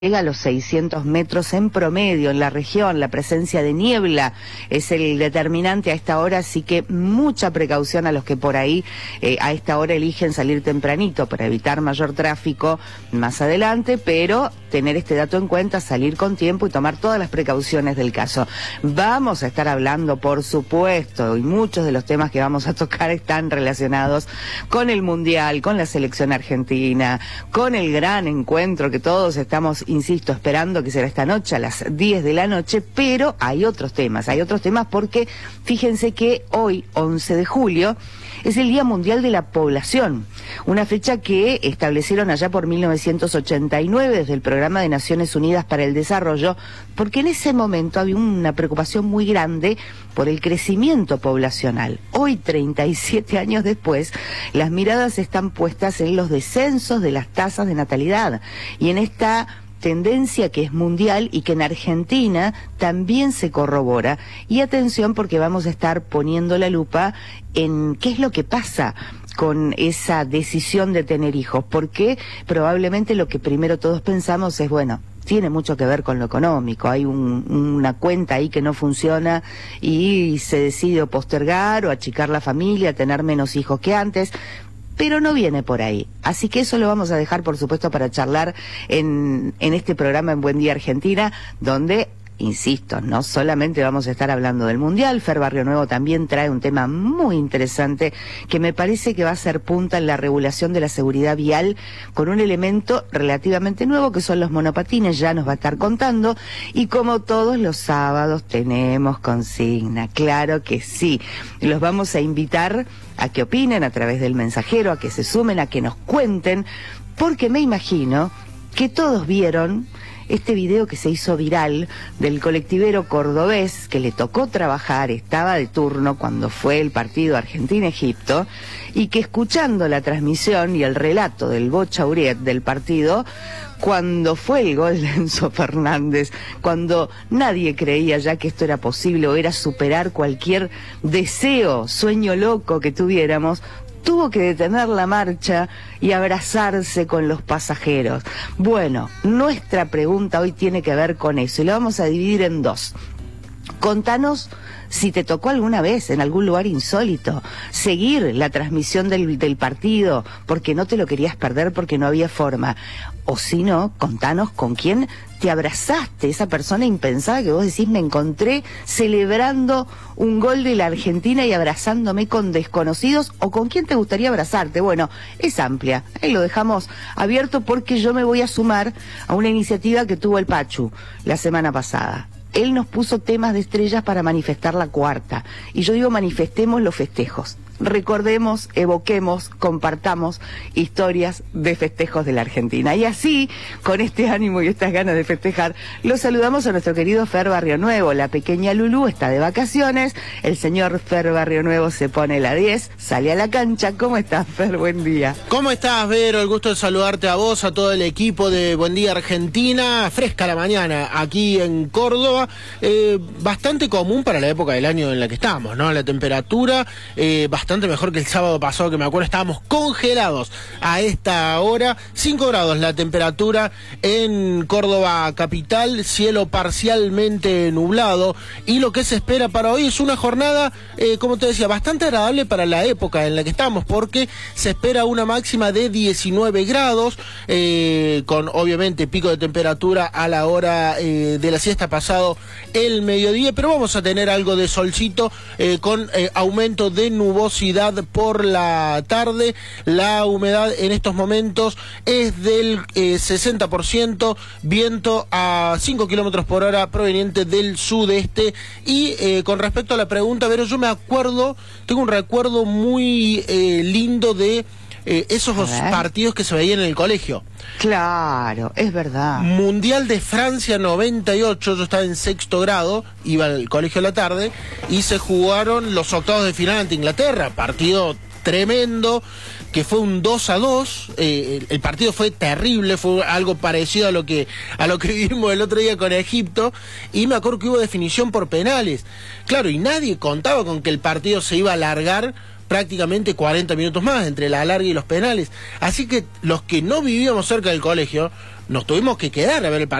llega a los 600 metros en promedio en la región. La presencia de niebla es el determinante a esta hora, así que mucha precaución a los que por ahí a esta hora eligen salir tempranito para evitar mayor tráfico más adelante, pero tener este dato en cuenta, salir con tiempo y tomar todas las precauciones del caso. Vamos a estar hablando, por supuesto, y muchos de los temas que vamos a tocar están relacionados con el Mundial, con la selección argentina, con el gran encuentro que todos estamos, insisto, esperando, que será esta noche a las 10 de la noche, pero hay otros temas porque fíjense que hoy, 11 de julio, es el Día Mundial de la Población, una fecha que establecieron allá por 1989 desde el Programa de Naciones Unidas para el Desarrollo, porque en ese momento había una preocupación muy grande por el crecimiento poblacional. Hoy, 37 años después, las miradas están puestas en los descensos de las tasas de natalidad y en esta tendencia que es mundial y que en Argentina también se corrobora. Y atención, porque vamos a estar poniendo la lupa en qué es lo que pasa con esa decisión de tener hijos, porque probablemente lo que primero todos pensamos es, bueno, tiene mucho que ver con lo económico, hay una cuenta ahí que no funciona y se decide o postergar o achicar la familia, tener menos hijos que antes, pero no viene por ahí. Así que eso lo vamos a dejar, por supuesto, para charlar en este programa en Buen Día Argentina, donde, insisto, no solamente vamos a estar hablando del Mundial. Fer Barrionuevo también trae un tema muy interesante que me parece que va a ser punta en la regulación de la seguridad vial con un elemento relativamente nuevo que son los monopatines, ya nos va a estar contando. Y como todos los sábados tenemos consigna, claro que sí. Los vamos a invitar a que opinen a través del mensajero, a que se sumen, a que nos cuenten, porque me imagino que todos vieron este video que se hizo viral del colectivero cordobés que le tocó trabajar, estaba de turno cuando fue el partido Argentina-Egipto, y que escuchando la transmisión y el relato del Bocha Uriet del partido, cuando fue el gol de Enzo Fernández, cuando nadie creía ya que esto era posible o era superar cualquier deseo, sueño loco que tuviéramos, tuvo que detener la marcha y abrazarse con los pasajeros. Bueno, nuestra pregunta hoy tiene que ver con eso y la vamos a dividir en dos. Contanos si te tocó alguna vez en algún lugar insólito seguir la transmisión del partido porque no te lo querías perder, porque no había forma. O si no, contanos con quién te abrazaste, esa persona impensada que vos decís, me encontré celebrando un gol de la Argentina y abrazándome con desconocidos, o con quién te gustaría abrazarte. Bueno, es amplia, ahí lo dejamos abierto porque yo me voy a sumar a una iniciativa que tuvo el Pachu la semana pasada. Él nos puso temas de estrellas para manifestar la cuarta. Y yo digo, manifestemos los festejos. Recordemos, evoquemos, compartamos historias de festejos de la Argentina. Y así, con este ánimo y estas ganas de festejar, los saludamos a nuestro querido Fer Barrionuevo. La pequeña Lulú está de vacaciones. El señor Fer Barrionuevo se pone la 10, sale a la cancha. ¿Cómo estás, Fer? Buen día. ¿Cómo estás, Vero? El gusto de saludarte a vos, a todo el equipo de Buen Día Argentina. Fresca la mañana aquí en Córdoba. Bastante común para la época del año en la que estamos, ¿no? La temperatura bastante mejor que el sábado pasado, que me acuerdo estábamos congelados a esta hora. 5 grados la temperatura en Córdoba capital, cielo parcialmente nublado, y lo que se espera para hoy es una jornada, como te decía, bastante agradable para la época en la que estamos, porque se espera una máxima de 19 grados, con obviamente pico de temperatura a la hora de la siesta pasado el mediodía, pero vamos a tener algo de solcito con aumento de nubosidad por la tarde. La humedad en estos momentos es del 60%, viento a 5 kilómetros por hora proveniente del sudeste. Y con respecto a la pregunta, pero yo me acuerdo, tengo un recuerdo muy lindo de esos partidos que se veían en el colegio. Claro, es verdad. Mundial de Francia 98, yo estaba en 6º grado, iba al colegio a la tarde, y se jugaron los octavos de final ante Inglaterra, partido tremendo, que fue un 2-2, el partido fue terrible, fue algo parecido a lo que vivimos el otro día con Egipto, y me acuerdo que hubo definición por penales. Claro, y nadie contaba con que el partido se iba a alargar prácticamente 40 minutos más entre la alargue y los penales. Así que los que no vivíamos cerca del colegio nos tuvimos que quedar a ver el partido.